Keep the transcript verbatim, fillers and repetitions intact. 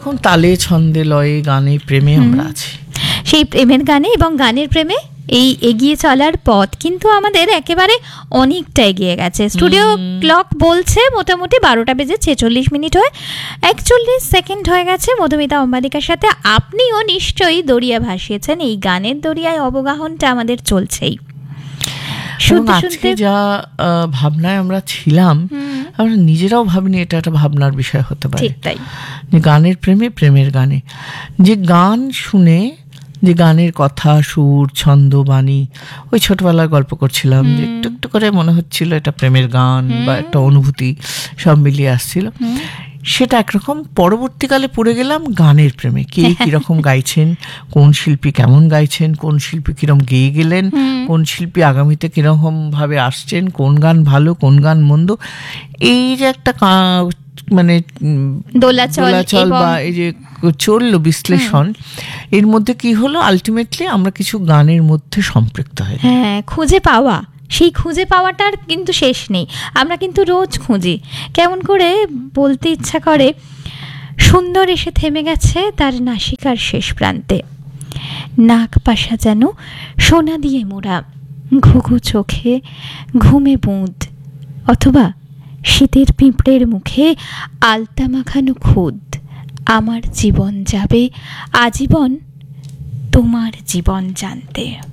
রকম তালে ছন্দে লয়ে গানে প্রেমে আমরা আছি। সেই প্রেমের গানে এবং গানের প্রেমে এই এগিয়ে চলার পথ কিন্তু আমাদের একেবারে অনেকটা এগিয়ে গেছে। স্টুডিও ক্লক বলছে মোটামুটি বারোটা বেজে ছেচল্লিশ মিনিট হয়ে একচল্লিশ সেকেন্ড হয়ে গেছে। মধুমিতা অম্বালিকার সাথে আপনিও নিশ্চয়ই দরিয়া ভাসিয়েছেন, এই গানের দরিয়ায় অবগাহনটা আমাদের চলছেই। আজকে যা ভাবনায় আমরা ছিলাম, আমরা নিজেরাও ভাবিনি এটা একটা ভাবনার বিষয় হতে পারে। ঠিক তাই, যে গানের প্রেমে প্রেমের গানে, যে গান শুনে যে গানের কথা, সুর, ছন্দ, বাণী, ওই ছোটবেলার গল্প করছিলাম যে একটু একটু করে মনে হচ্ছিল এটা প্রেমের গান বা একটা অনুভূতি সব মিলিয়ে আসছিল, সেটা একরকম। পরবর্তীকালে পড়ে গেলাম গানের প্রেমে, কে কিরকম গাইছেন, কোন শিল্পী কেমন গাইছেন, কোন শিল্পী কিরকম গেয়ে গেলেন, কোন শিল্পী আগামীতে কিরকম ভাবে আসছেন, কোন গান ভালো কোন গান মন্দ, এই যে একটা মানে দোলাচল বা এই যে চললো বিশ্লেষণ, এর মধ্যে কি হলো, আলটিমেটলি আমরা কিছু গানের মধ্যে সম্পৃক্ত হই। হ্যাঁ, খুঁজে পাওয়া, সেই খুঁজে পাওয়াটার কিন্তু শেষ নেই। আমরা কিন্তু রোজ খুঁজি, কেমন করে বলতে ইচ্ছা করে, সুন্দর এসে থেমে গেছে তার নাসিকার শেষ প্রান্তে, নাক পাশা যেন সোনা দিয়ে মোড়া, ঘুঘু চোখে ঘুমে বুঁদ, অথবা শীতের পিঁপড়ের মুখে আলতা মাখানো খুদ, আমার জীবন যাবে আজীবন তোমার জীবন জানতে।